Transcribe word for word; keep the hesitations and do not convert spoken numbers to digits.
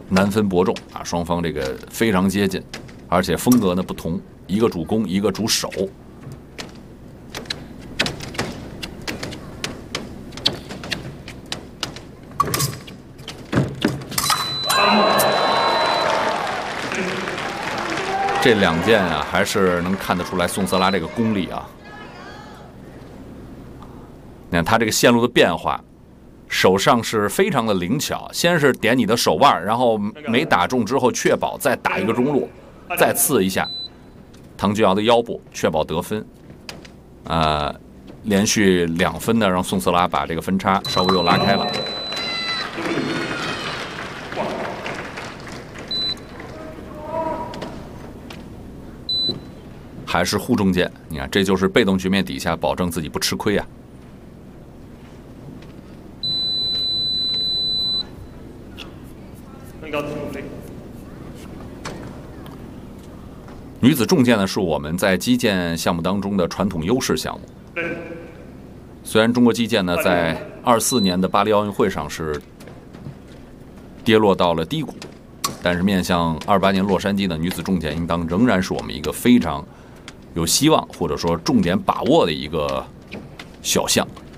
难分伯仲啊，双方这个非常接近，而且风格呢不同，一个主攻，一个主守。这两件啊，还是能看得出来宋瑟拉这个功力啊。你看他这个线路的变化，手上是非常的灵巧。先是点你的手腕，然后没打中之后确保再打一个中落，再刺一下唐俊尧的腰部，确保得分。呃，连续两分呢，让宋瑟拉把这个分差稍微又拉开了。还是护中剑，你看，这就是被动局面底下保证自己不吃亏啊。女子重剑呢，是我们在击剑项目当中的传统优势项目。虽然中国击剑呢，在二四年的巴黎奥运会上是跌落到了低谷，但是面向二八年洛杉矶的女子重剑，应当仍然是我们一个非常有希望或者说重点把握的一个小项。